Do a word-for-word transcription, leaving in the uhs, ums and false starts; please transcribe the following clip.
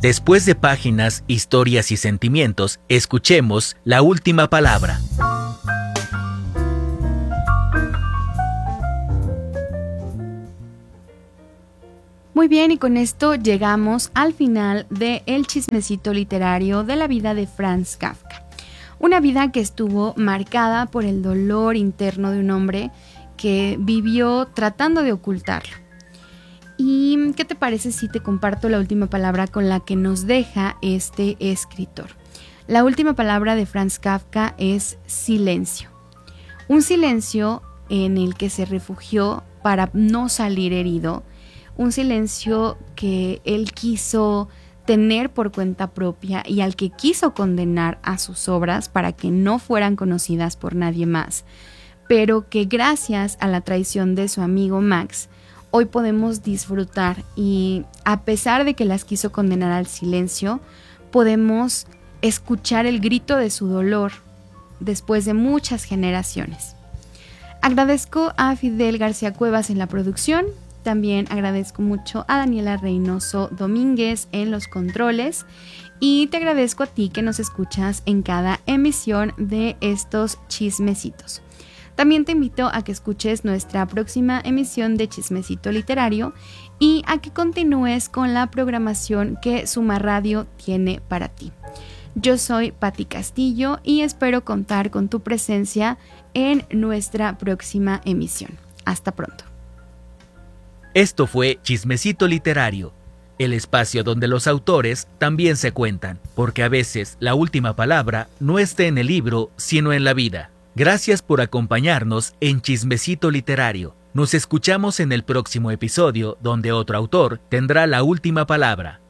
Después de páginas, historias y sentimientos, escuchemos La Última Palabra. Muy bien, y con esto llegamos al final de El Chismecito Literario de la vida de Franz Kafka. Una vida que estuvo marcada por el dolor interno de un hombre que vivió tratando de ocultarlo. ¿Y qué te parece si te comparto la última palabra con la que nos deja este escritor? La última palabra de Franz Kafka es silencio. Un silencio en el que se refugió para no salir herido. Un silencio que él quiso tener por cuenta propia y al que quiso condenar a sus obras para que no fueran conocidas por nadie más, pero que gracias a la traición de su amigo Max, hoy podemos disfrutar y a pesar de que las quiso condenar al silencio, podemos escuchar el grito de su dolor después de muchas generaciones. Agradezco a Fidel García Cuevas en la producción. También agradezco mucho a Daniela Reynoso Domínguez en los controles y te agradezco a ti que nos escuchas en cada emisión de estos chismecitos. También te invito a que escuches nuestra próxima emisión de Chismecito Literario y a que continúes con la programación que Suma Radio tiene para ti. Yo soy Patti Castillo y espero contar con tu presencia en nuestra próxima emisión. Hasta pronto. Esto fue Chismecito Literario, el espacio donde los autores también se cuentan, porque a veces la última palabra no está en el libro, sino en la vida. Gracias por acompañarnos en Chismecito Literario. Nos escuchamos en el próximo episodio, donde otro autor tendrá la última palabra.